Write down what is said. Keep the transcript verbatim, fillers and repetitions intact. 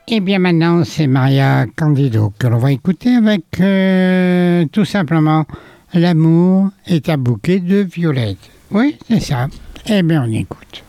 Et bien maintenant, c'est Maria Candido que l'on va écouter avec euh, tout simplement L'amour est un bouquet de violettes. Oui, c'est ça. Eh bien, on écoute.